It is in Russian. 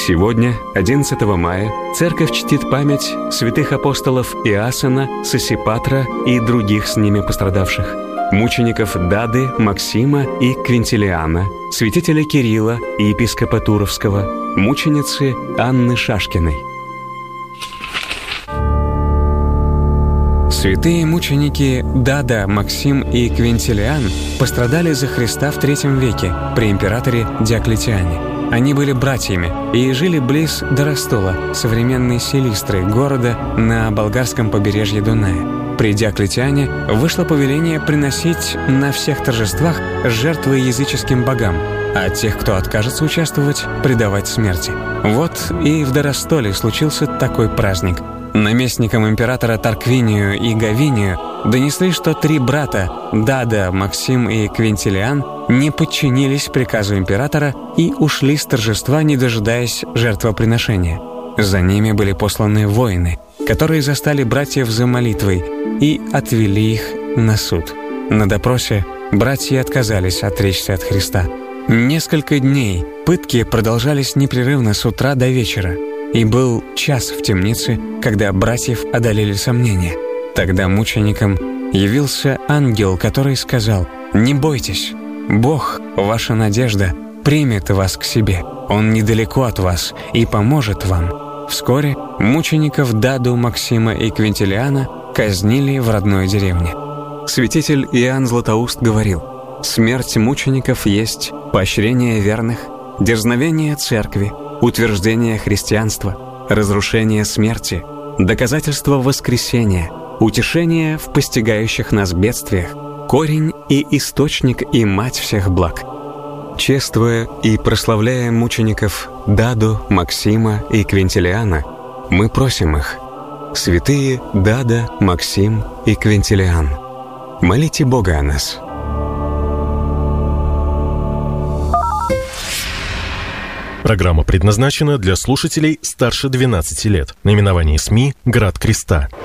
Сегодня, 11 мая, Церковь чтит память святых апостолов Иасона, Сосипатра и других с ними пострадавших, мучеников Дады, Максима и Квинтилиана, святителя Кирилла и епископа Туровского, мученицы Анны Шашкиной. Святые мученики Дада, Максим и Квинтилиан пострадали за Христа в III веке при императоре Диоклетиане. Они были братьями и жили близ Доростола, современной Силистры, города на болгарском побережье Дуная. При Диоклетиане вышло повеление приносить на всех торжествах жертвы языческим богам, а тех, кто откажется участвовать, предавать смерти. Вот и в Доростоле случился такой праздник. Наместникам императора Тарквинию и Гавинию донесли, что 3 брата Дада, Максим и Квинтилиан не подчинились приказу императора и ушли с торжества, не дожидаясь жертвоприношения. За ними были посланы воины, которые застали братьев за молитвой и отвели их на суд. На допросе братья отказались отречься от Христа. Несколько дней пытки продолжались непрерывно с утра до вечера. И был час в темнице, когда братьев одолели сомнения. Тогда мученикам явился ангел, который сказал: «Не бойтесь, Бог, ваша надежда, примет вас к себе. Он недалеко от вас и поможет вам». Вскоре мучеников Даду, Максима и Квинтилиана казнили в родной деревне. Святитель Иоанн Златоуст говорил: «Смерть мучеников есть поощрение верных, дерзновение церкви, утверждение христианства, разрушение смерти, доказательство воскресения, утешение в постигающих нас бедствиях, корень и источник и мать всех благ». Чествуя и прославляя мучеников Даду, Максима и Квинтилиана, мы просим их: святые Дада, Максим и Квинтилиан, молите Бога о нас. Программа предназначена для слушателей старше 12 лет. Наименование СМИ «Град Креста».